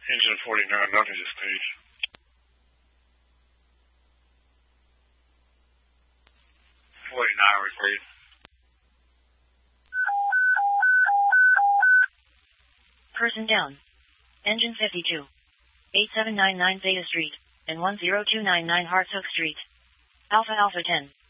Engine 49, nothing to stage. Repeat. Person down. Engine 52. 8799 Zeta Street, and 10299 Hartsook Street. Alpha Alpha 10.